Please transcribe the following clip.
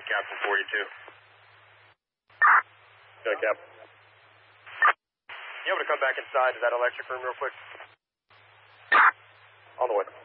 Captain 42. Okay, Cap. You able to come back inside to that electric room real quick? On the way.